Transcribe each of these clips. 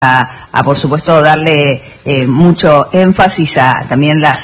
por supuesto darle mucho énfasis a también las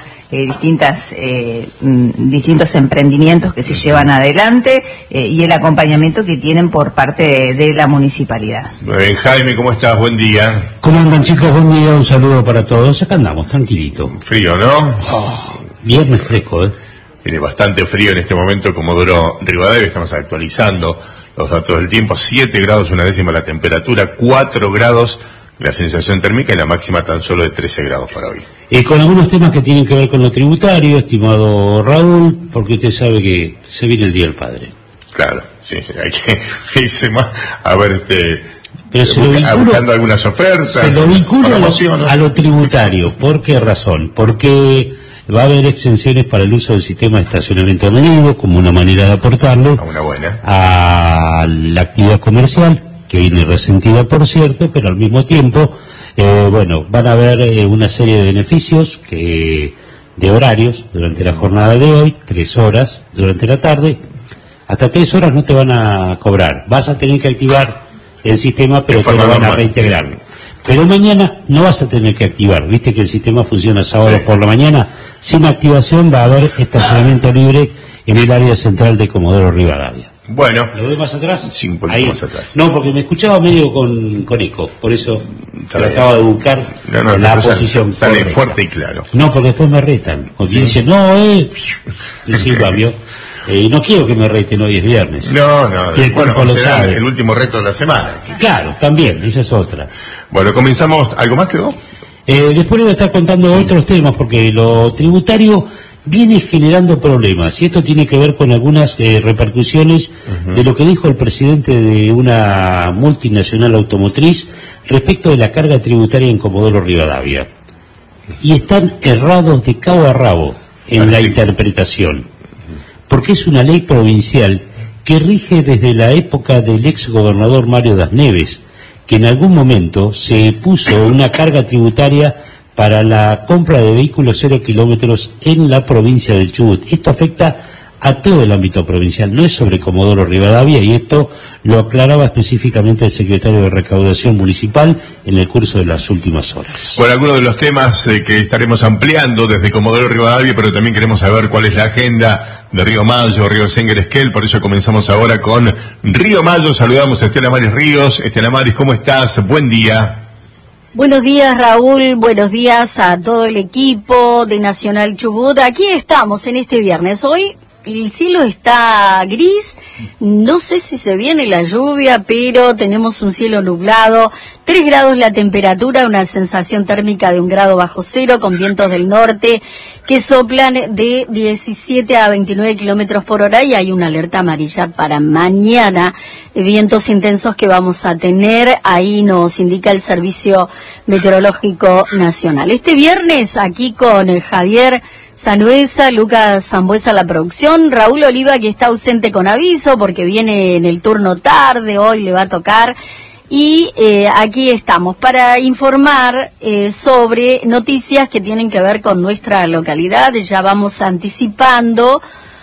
distintos emprendimientos que se llevan adelante y el acompañamiento que tienen por parte de la municipalidad. Jaime, ¿cómo estás? Buen día. ¿Cómo andan, chicos? Buen día, un saludo para todos. Acá andamos, tranquilito. Frío, ¿no? Viernes fresco, Tiene bastante frío en este momento, Comodoro Rivadavia. Estamos actualizando los datos del tiempo. 7 grados 1/10 la temperatura, 4 grados la sensación térmica y la máxima tan solo de 13 grados para hoy. Y con algunos temas que tienen que ver con lo tributario, estimado Raúl, porque usted sabe que se viene el Día del Padre. Claro, sí, hay que irse más a ver pero buscando algunas ofertas. Se lo vinculo a lo tributario. ¿Por qué razón? Porque va a haber exenciones para el uso del sistema de estacionamiento medido como una manera de aportarle a la actividad comercial, que viene resentida, por cierto, pero al mismo tiempo, van a haber una serie de beneficios de horarios durante la jornada de hoy, 3 horas durante la tarde. Hasta 3 horas no te van a cobrar. Vas a tener que activar el sistema, pero te lo van a reintegrar. Pero mañana no vas a tener que activar. Viste que el sistema funciona sábado por la mañana. Sin activación va a haber estacionamiento libre en el área central de Comodoro Rivadavia. Bueno. ¿Lo ves más atrás? Sí, un poquito más atrás. No, porque me escuchaba medio con eco, por eso trataba de buscar la posición. Sale fuerte y claro. No, porque después me retan. Porque dicen, cambio. No quiero que me reten, hoy es viernes. No, y el cuerpo lo sabe. El último reto de la semana. Claro, también, esa es otra. Bueno, comenzamos. ¿Algo más quedó? Después le voy a estar contando otros temas, porque lo tributario viene generando problemas, y esto tiene que ver con algunas repercusiones de lo que dijo el presidente de una multinacional automotriz respecto de la carga tributaria en Comodoro Rivadavia. Y están errados de cabo a rabo en la interpretación, porque es una ley provincial que rige desde la época del ex gobernador Mario Das Neves, que en algún momento se puso una carga tributaria para la compra de vehículos 0 kilómetros en la provincia del Chubut. Esto afecta a todo el ámbito provincial, no es sobre Comodoro Rivadavia, y esto lo aclaraba específicamente el secretario de Recaudación Municipal en el curso de las últimas horas. Bueno, algunos de los temas que estaremos ampliando desde Comodoro Rivadavia, pero también queremos saber cuál es la agenda de Río Mayo, Río Senguer Esquel, por eso comenzamos ahora con Río Mayo. Saludamos a Estela Maris Ríos. Estela Maris, ¿cómo estás? Buen día. Buenos días, Raúl, buenos días a todo el equipo de Nacional Chubut. Aquí estamos en este viernes. Hoy el cielo está gris, no sé si se viene la lluvia, pero tenemos un cielo nublado, 3 grados la temperatura, una sensación térmica de 1 grado bajo cero, con vientos del norte que soplan de 17 a 29 kilómetros por hora, y hay una alerta amarilla para mañana, vientos intensos que vamos a tener, ahí nos indica el Servicio Meteorológico Nacional. Este viernes, aquí con Javier Sanuesa, Lucas Zambuesa la producción, Raúl Oliva, que está ausente con aviso porque viene en el turno tarde, hoy le va a tocar, y aquí estamos para informar sobre noticias que tienen que ver con nuestra localidad. Ya vamos anticipando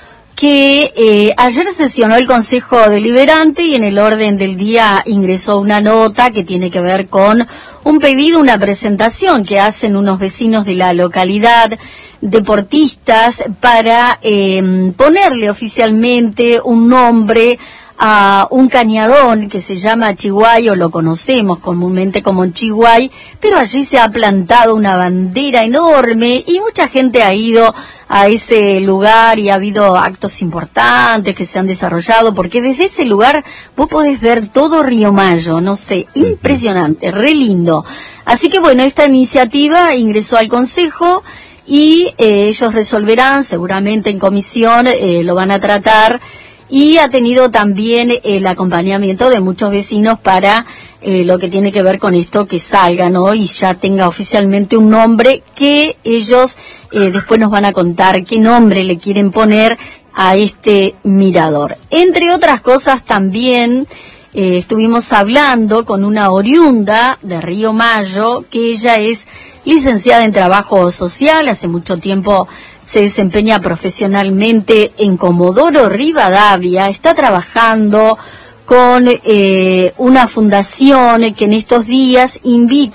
que ayer sesionó el Consejo Deliberante y en el orden del día ingresó una nota que tiene que ver con un pedido, una presentación que hacen unos vecinos de la localidad, deportistas, para ponerle oficialmente un nombre a un cañadón que se llama Chiguay, o lo conocemos comúnmente como Chiguay, pero allí se ha plantado una bandera enorme y mucha gente ha ido a ese lugar y ha habido actos importantes que se han desarrollado, porque desde ese lugar vos podés ver todo Río Mayo, no sé, impresionante, re lindo. Así que bueno, esta iniciativa ingresó al Consejo y ellos resolverán, seguramente en comisión lo van a tratar, y ha tenido también el acompañamiento de muchos vecinos para lo que tiene que ver con esto, que salga, ¿no? Y ya tenga oficialmente un nombre, que ellos después nos van a contar qué nombre le quieren poner a este mirador. Entre otras cosas también estuvimos hablando con una oriunda de Río Mayo, que ella es licenciada en Trabajo Social, hace mucho tiempo se desempeña profesionalmente en Comodoro Rivadavia, está trabajando con una fundación que en estos días invita